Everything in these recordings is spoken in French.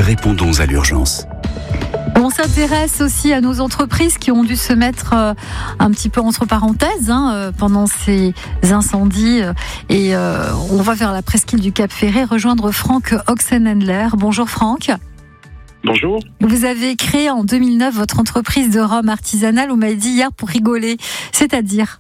Répondons à l'urgence. On s'intéresse aussi à nos entreprises qui ont dû se mettre un petit peu entre parenthèses pendant ces incendies. Et on va vers la presqu'île du Cap Ferret rejoindre Franck Oxenhandler. Bonjour Franck. Bonjour. Vous avez créé en 2009 votre entreprise de rhum artisanal, vous m'avez dit hier, pour rigoler. C'est-à-dire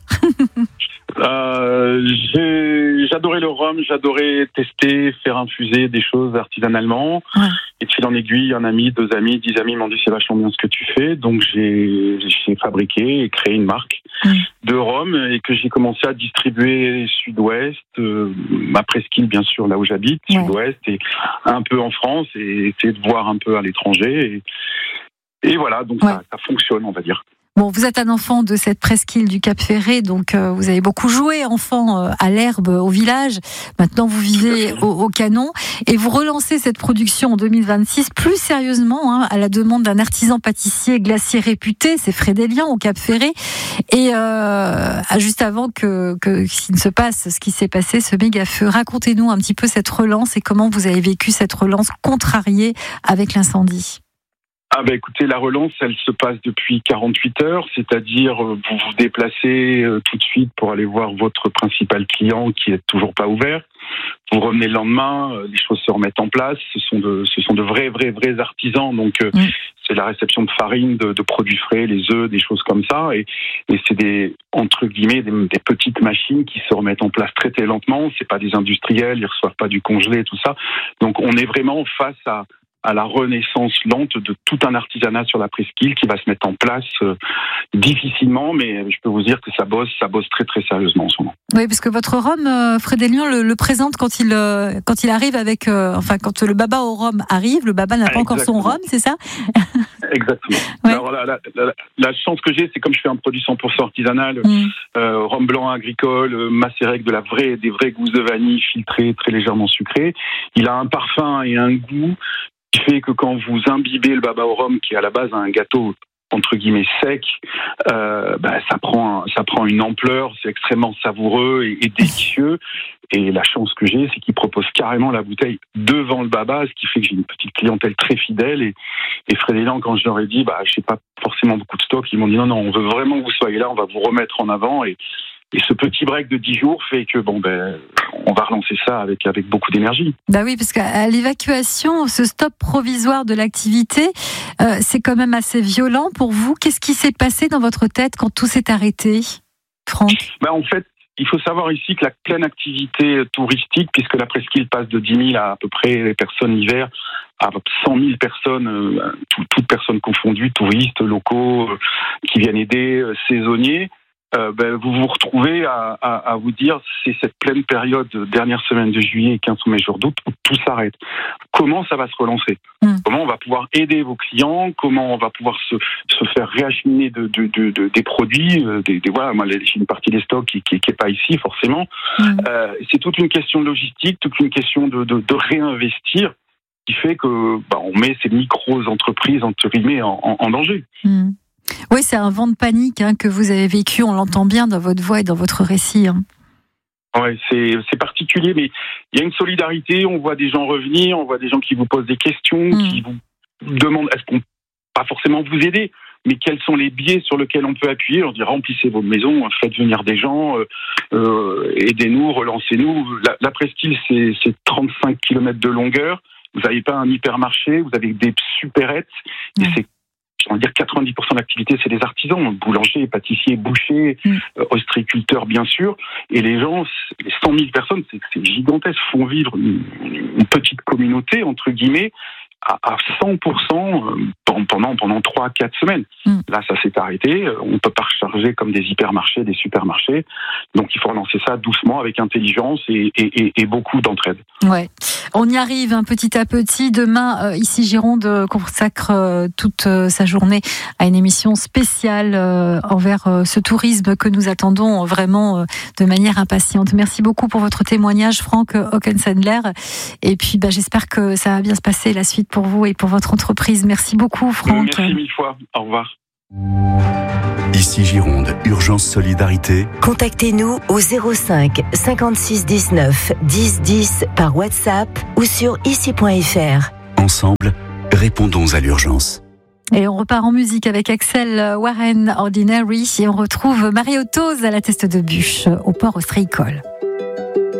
J'adorais le rhum, j'adorais tester, faire infuser des choses artisanalement. Ouais. Et de fil en aiguille, un ami, 2 amis, 10 amis m'ont dit c'est vachement bien ce que tu fais. Donc j'ai fabriqué et créé une marque de rhum et que j'ai commencé à distribuer sud-ouest, ma presqu'île bien sûr, là où j'habite, sud-ouest et un peu en France et essayer de voir un peu à l'étranger. Et voilà, donc ça fonctionne, on va dire. Bon, vous êtes un enfant de cette presqu'île du Cap Ferret, donc vous avez beaucoup joué, enfant, à l'herbe, au village. Maintenant, vous vivez au canon et vous relancez cette production en 2026 plus sérieusement, à la demande d'un artisan pâtissier glacier réputé, c'est Frédélian au Cap Ferret. Et juste avant qu'il ne se passe ce qui s'est passé, ce méga feu, racontez-nous un petit peu cette relance et comment vous avez vécu cette relance contrariée avec l'incendie. Écoutez, la relance, elle se passe depuis 48 heures, c'est-à-dire vous vous déplacez tout de suite pour aller voir votre principal client qui est toujours pas ouvert. Vous revenez le lendemain, les choses se remettent en place. Ce sont de vrais artisans, donc c'est la réception de farine, de produits frais, les œufs, des choses comme ça, et c'est des petites machines qui se remettent en place très lentement. C'est pas des industriels, ils reçoivent pas du congelé, tout ça. Donc on est vraiment face à la renaissance lente de tout un artisanat sur la presqu'île qui va se mettre en place difficilement, mais je peux vous dire que ça bosse très sérieusement en ce moment. Oui, parce que votre rhum, Frédélian le présente quand il arrive avec, quand le baba au rhum arrive, le baba n'a pas encore son rhum, c'est ça ? Exactement. Ouais. Alors la chance que j'ai, c'est comme je fais un produit 100% artisanal, rhum blanc agricole, macéré avec des vrais gousses de vanille filtrées, très légèrement sucrées. Il a un parfum et un goût qui fait que quand vous imbibez le baba au rhum, qui est à la base un gâteau entre guillemets sec, ça prend une ampleur, c'est extrêmement savoureux et délicieux. Et la chance que j'ai, c'est qu'ils proposent carrément la bouteille devant le baba, ce qui fait que j'ai une petite clientèle très fidèle. Et Frédélian, quand je leur ai dit, j'ai pas forcément beaucoup de stock, ils m'ont dit non, on veut vraiment que vous soyez là, on va vous remettre en avant. Et ce petit break de 10 jours fait que on va relancer ça avec beaucoup d'énergie. Oui, parce qu'à l'évacuation, ce stop provisoire de l'activité, c'est quand même assez violent pour vous. Qu'est-ce qui s'est passé dans votre tête quand tout s'est arrêté, Franck ? En fait, il faut savoir ici que la pleine activité touristique, puisque la presqu'île passe de 10 000 à peu près les personnes l'hiver, à 100 000 personnes, toutes personnes confondues, touristes, locaux, qui viennent aider, saisonniers. Vous vous retrouvez à vous dire c'est cette pleine période, dernière semaine de juillet et 15 premiers jours d'août où tout s'arrête. Comment ça va se relancer ? Comment on va pouvoir aider vos clients ? Comment on va pouvoir se faire réacheminer des produits moi j'ai une partie des stocks qui est pas ici forcément. C'est toute une question de logistique, toute une question de réinvestir qui fait que on met ces micro-entreprises entre guillemets en danger. Oui, c'est un vent de panique que vous avez vécu, on l'entend bien dans votre voix et dans votre récit. Oui, c'est particulier, mais il y a une solidarité, on voit des gens revenir, on voit des gens qui vous posent des questions, qui vous demandent, est-ce qu'on peut pas forcément vous aider, mais quels sont les biais sur lesquels on peut appuyer ? On dit remplissez vos maisons, faites venir des gens, aidez-nous, relancez-nous. La presqu'île, c'est 35 km de longueur, vous n'avez pas un hypermarché, vous avez des supérettes, et c'est on va dire 90% de l'activité, c'est des artisans, boulangers, pâtissiers, bouchers, ostréiculteurs, bien sûr. Et les gens, les 100 000 personnes, c'est gigantesque, font vivre une petite communauté, entre guillemets, à 100% pendant 3-4 semaines. Là, ça s'est arrêté. On ne peut pas recharger comme des hypermarchés, des supermarchés. Donc, il faut relancer ça doucement, avec intelligence et beaucoup d'entraide. Ouais. On y arrive petit à petit. Demain, ici Gironde consacre toute sa journée à une émission spéciale envers ce tourisme que nous attendons vraiment de manière impatiente. Merci beaucoup pour votre témoignage, Franck Oxenhandler. Et puis, j'espère que ça va bien se passer la suite pour vous et pour votre entreprise. Merci beaucoup, Franck. Merci 1000 fois. Au revoir. Ici Gironde, Urgence Solidarité. Contactez-nous au 05 56 19 10 10 par WhatsApp ou sur ici.fr. Ensemble, Répondons à l'urgence. Et on repart en musique avec Axel Warren, Ordinary, et on retrouve Marie Ottoz à la Teste de Bûche au port ostréicole.